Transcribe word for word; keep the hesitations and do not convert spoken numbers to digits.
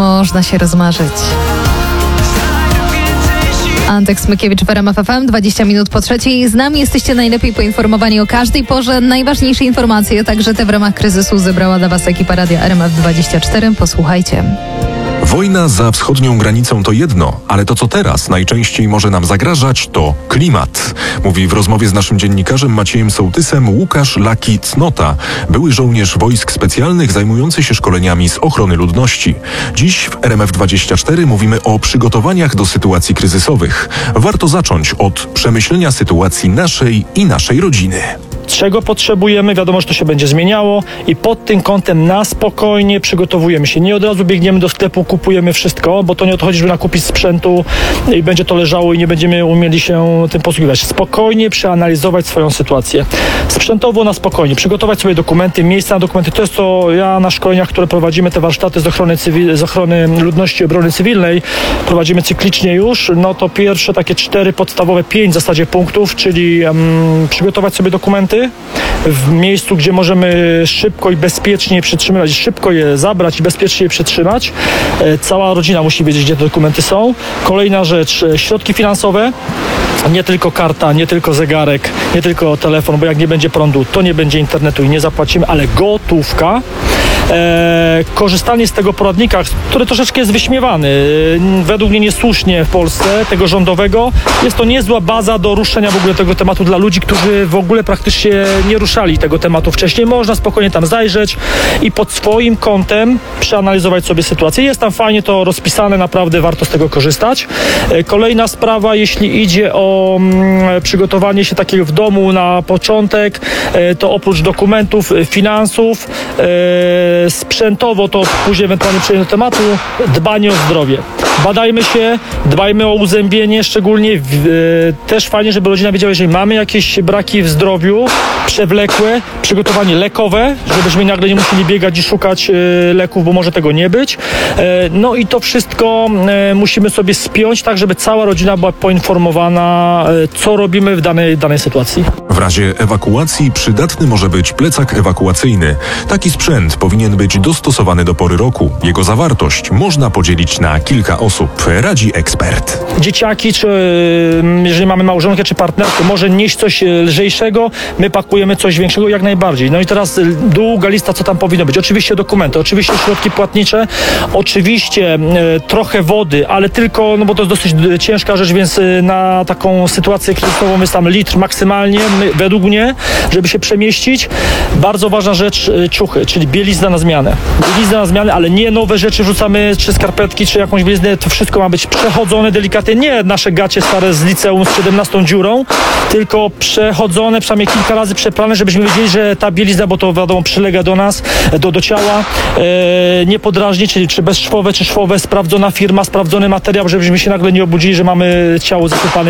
można się rozmarzyć. Antek Smykiewicz w R M F F M, dwadzieścia minut po trzeciej. Z nami jesteście najlepiej poinformowani o każdej porze. Najważniejsze informacje, także te w ramach kryzysu, zebrała dla Was ekipa Radia R M F dwadzieścia cztery. Posłuchajcie. Wojna za wschodnią granicą to jedno, ale to, co teraz najczęściej może nam zagrażać, to klimat. Mówi w rozmowie z naszym dziennikarzem Maciejem Sołtysem Łukasz Laki Cnota, były żołnierz wojsk specjalnych zajmujący się szkoleniami z ochrony ludności. Dziś w R M F dwadzieścia cztery mówimy o przygotowaniach do sytuacji kryzysowych. Warto zacząć od przemyślenia sytuacji naszej i naszej rodziny. Czego potrzebujemy, wiadomo, że to się będzie zmieniało i pod tym kątem na spokojnie przygotowujemy się. Nie od razu biegniemy do sklepu, kupujemy wszystko, bo to nie o to chodzi, żeby nakupić sprzętu i będzie to leżało i nie będziemy umieli się tym posługiwać. Spokojnie przeanalizować swoją sytuację. Sprzętowo na spokojnie, przygotować sobie dokumenty, miejsca na dokumenty. To jest to, ja na szkoleniach, które prowadzimy, te warsztaty z ochrony, cywil, z ochrony ludności i obrony cywilnej, prowadzimy cyklicznie już, no to pierwsze takie cztery podstawowe, pięć w zasadzie punktów, czyli um, przygotować sobie dokumenty w miejscu, gdzie możemy szybko i bezpiecznie je przetrzymywać, szybko je zabrać i bezpiecznie je przetrzymać. Cała rodzina musi wiedzieć, gdzie te dokumenty są. Kolejna rzecz, środki finansowe. Nie tylko karta, nie tylko zegarek, nie tylko telefon, bo jak nie będzie prądu, to nie będzie internetu i nie zapłacimy, ale gotówka. E, korzystanie z tego poradnika, który troszeczkę jest wyśmiewany, e, według mnie niesłusznie w Polsce, tego rządowego. Jest to niezła baza do ruszenia w ogóle tego tematu dla ludzi, którzy w ogóle praktycznie nie ruszali tego tematu wcześniej. Można spokojnie tam zajrzeć i pod swoim kątem przeanalizować sobie sytuację. Jest tam fajnie to rozpisane, naprawdę warto z tego korzystać. E, kolejna sprawa, jeśli idzie o mm, przygotowanie się takiego w domu na początek, e, to oprócz dokumentów, finansów, e, sprzętowo, to później ewentualnie przejdę do tematu, dbanie o zdrowie. Badajmy się, dbajmy o uzębienie, szczególnie w, e, też fajnie, żeby rodzina wiedziała, jeżeli mamy jakieś braki w zdrowiu, przewlekłe, przygotowanie lekowe, żebyśmy nagle nie musieli biegać i szukać e, leków, bo może tego nie być. E, no i to wszystko e, musimy sobie spiąć tak, żeby cała rodzina była poinformowana, e, co robimy w danej, danej sytuacji. W razie ewakuacji przydatny może być plecak ewakuacyjny. Taki sprzęt powinien być dostosowany do pory roku. Jego zawartość można podzielić na kilka osób, radzi ekspert. Dzieciaki, czy jeżeli mamy małżonkę czy partnerkę, może nieść coś lżejszego, my pakujemy coś większego, jak najbardziej. No i teraz długa lista, co tam powinno być. Oczywiście dokumenty, oczywiście środki płatnicze, oczywiście e, trochę wody, ale tylko, no bo to jest dosyć ciężka rzecz, więc na taką sytuację kryzysową jest tam litr maksymalnie, my, według mnie, żeby się przemieścić. Bardzo ważna rzecz, e, ciuchy, czyli bielizna na zmianę. Bielizna na zmianę, ale nie nowe rzeczy wrzucamy, czy skarpetki, czy jakąś bieliznę, to wszystko ma być przechodzone delikatnie, nie nasze gacie stare z liceum z siedemnastą dziurą, tylko przechodzone, przynajmniej kilka razy przeprane, żebyśmy wiedzieli, że ta bielizna, bo to wiadomo przylega do nas, do, do ciała, e, nie podrażni, czyli czy bezszwowe, czy szwowe, sprawdzona firma, sprawdzony materiał, żebyśmy się nagle nie obudzili, że mamy ciało zakopane